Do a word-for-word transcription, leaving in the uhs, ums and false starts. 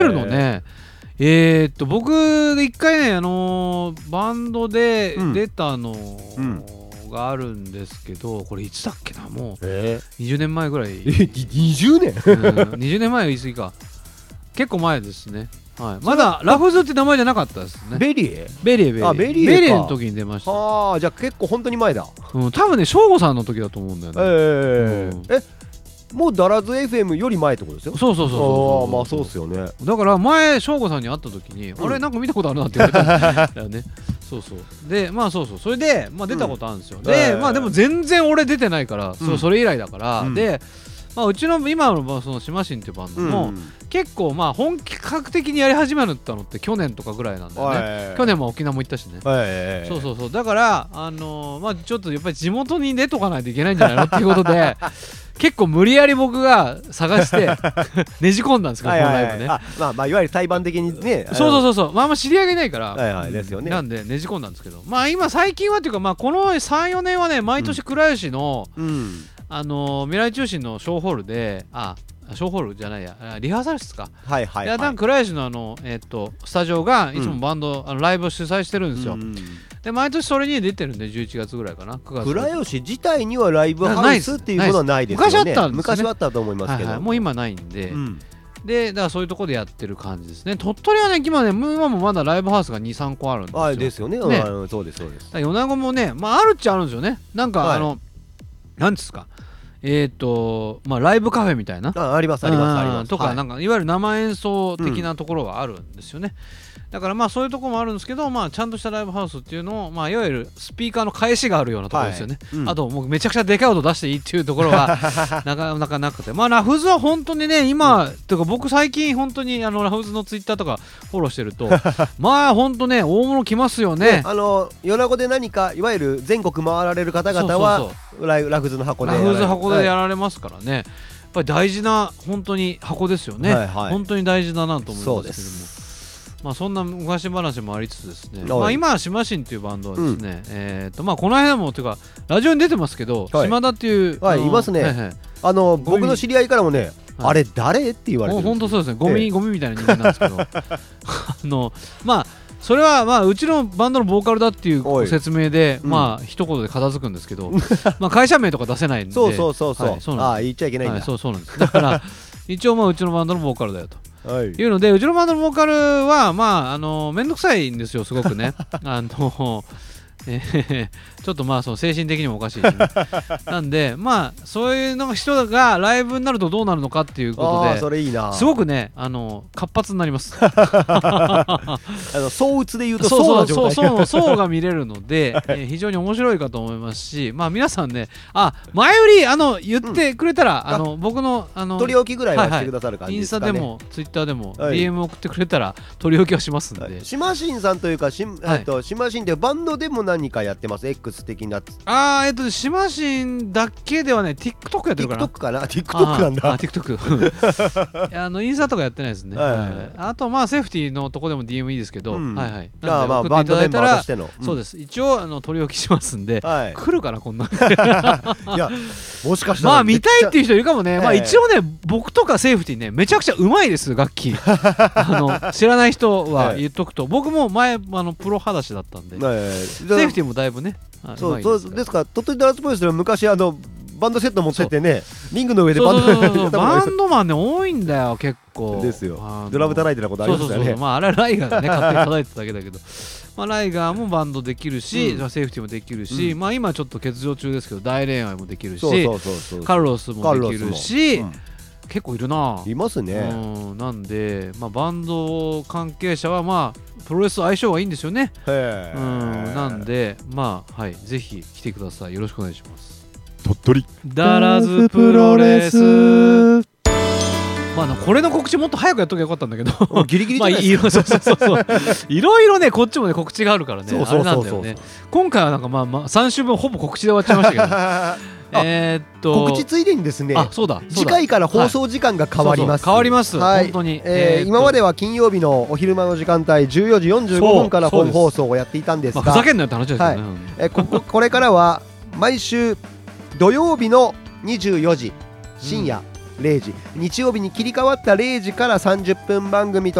るのね、えー、っと僕で一回ね、あのー、バンドで出たのがあるんですけど、これいつだっけな、もうにじゅうねんまえぐらい。 えにじゅうねん、 うん、にじゅうねんまえは言い過ぎか、結構前ですね。はい、まだラフズって名前じゃなかったですね。 ベリエベリエベリエあベリエかベリエの時に出ました。 ああ、じゃあ結構本当に前だ。 うん、多分ね省吾さんの時だと思うんだよね。 えーうん、 えもうダラズ エフエム より前ってことですよ。 そうそうそうそうそう。 ああまあそうっすよね。 だから前省吾さんに会った時に、うん、あれなんか見たことあるなって言われたんだよね。そうそうでまあそうそう、それで、まあ、出たことあるんですよ、うん、で、えー、まあでも全然俺出てないから、うん、そ, それ以来だから、うん、でまあ、うちの今のそのシマシンっていうバンドも、うん、結構まあ本格的にやり始めたのって去年とかぐらいなんだよね。去年も沖縄も行ったしね。そうそうそう、だからあのー、まあちょっとやっぱり地元に出とかないといけないんじゃないのっていうことで結構無理やり僕が探してねじ込んだんですけど、このライブね。あ、 まあまあいわゆる対バン的にね。 そうそうそうそう、まああんま知り合いがいないから、 はいはいですよね。 なんでねじ込んだんですけど、まあ今最近はっていうか、まあこのさん、よねんはね毎年倉吉の、うんうんあのー、未来中心のショーホールで、あ、ショーホールじゃないや、リハーサル室か。 はいはいはい。 で、倉吉のあの、えー、っとスタジオがいつもバンド、うん、あのライブを主催してるんですよ。うん、で、毎年それに出てるんで、じゅういちがつぐらいかな。くがつ。 倉吉自体にはライブハウスっていうものはないですよね。 昔あったんですね。 昔はあったと思いますけど、 はいはい、もう今ないんで。うん、で、だからそういうところでやってる感じですね。鳥取はね、今ね、今もまだライブハウスがに、さんこあるんですよ。 あですよね。ね、うん、そうですそうです。 米子もね、まああるっちゃあるんですよね。なんか、はい、あの、なんですか。えーとまあ、ライブカフェみたいなあ, ありますありますありますとか、はい、なんかいわゆる生演奏的なところがあるんですよね、うん、だからまあそういうところもあるんですけど、まあ、ちゃんとしたライブハウスっていうのを、まあ、いわゆるスピーカーの返しがあるようなところですよね、はいうん、あともうめちゃくちゃでかい音出していいっていうところはなかなかなくて、まあ、ラフズは本当にね今、うん、てか僕最近本当にあのラフズのツイッターとかフォローしてるとまあ本当ね大物来ますよね。 あの米子で何かいわゆる全国回られる方々はそうそうそうラ, ラフズの箱でラフズ箱でやられますからね、はい、やっぱり大事な本当に箱ですよね、はいはい、本当に大事だなと思いますけども、まあ、そんな昔話もありつつですね、まあ、今シマシンというバンドはですね、うんえーとまあ、この間もというかラジオに出てますけど、はい、島田っていう、 はい、いますね、はいはい、あの僕の知り合いからもね、はい、あれ誰って言われてるんですよ。 本当そうですね、ゴミ、ええ、ゴミみたいな人間なんですけどあのまあそれはまあうちのバンドのボーカルだっていう説明で、うん、まあ一言で片付くんですけどまあ会社名とか出せないんでそうそうそうそう、はい、 そうああ言っちゃいけないんだ、はい、 そうそうなんですだから一応まあうちのバンドのボーカルだよと、はい、いうのでうちのバンドのボーカルはまああのめんどくさいんですよすごくねあのえー、ちょっとまあその精神的にもおかしいし、ね、なんでまあそういうの人がライブになるとどうなるのかっていうことでそれいいなすごくねあの活発になりますあの相打つで言うとそうそうそうそうそうが見れるので、えー、非常に面白いかと思いますしまあ皆さんねあ前よりあの言ってくれたら、うん、あの僕のあの取り置きぐらいはしてくださる感じですかね、 はいはい、インスタでもツイッターでも ディーエム 送ってくれたら取り置きはしますんで、はい、 シマシンさんというかシ、はい、とシマシンってバンドでも何かやってます X 的なあーえっとシマシンだけではね TikTok やってるかな TikTok かな TikTok なんだあ TikTok あのインスタとかやってないですね、はいはいはい、あとまあセーフティーのとこでも ディーエム いいですけど、うん、はいはいなんで送っていただいたら、うん、 そうです一応あの取り置きしますんで、はい、来るかなこんないやもしかしたらまあ見たいっていう人いるかもね、えー、まあ一応ね僕とかセーフティーねめちゃくちゃうまいです楽器あの知らない人は言っとくと、僕も前あのプロ裸足だったんで、えー、セーフティーもだいぶねそうそうですから鳥取ダーツボイスでは昔あのバンドセット持ってってねリングの上でバンドそうそうそうそうバンドマンね多いんだよ結構ですよドラム叩いてたことありますよね。そうそうそうまああれはライガーがね勝手に叩いてただけだけどまあライガーもバンドできるし、うん、セーフティーもできるし、うん、まあ今ちょっと欠場中ですけど大恋愛もできるしカルロスもできるし、うん、結構いるないますね、 うん、なんで、まあ、バンド関係者はまあプロレス相性がいいんですよね。へー、うん、なんでまあはいぜひ来てくださいよろしくお願いします。 鳥取ダラズプロレスまあこれの告知もっと早くやっときゃよかったんだけどギリギリじゃないですか、まあ、そうそうそうそういろいろねこっちもね告知があるからねあれなんだよね。今回はなんかまあまあさん週分ほぼ告知で終わっちゃいましたけどえー、っと告知ついでにですねあそうだ次回から放送時間が変わります、 はい、変わります、はい、本当に、 えーえー、今までは金曜日のお昼間の時間帯じゅうよじよんじゅうごふんから本放送をやっていたんですが、 まあ、ふざけんなよって話ですよね、はいえー、こ, こ, これからは毎週土曜日のにじゅうよじ深夜、 れいじ、日曜日に切り替わったれいじからさんじゅっぷん番組と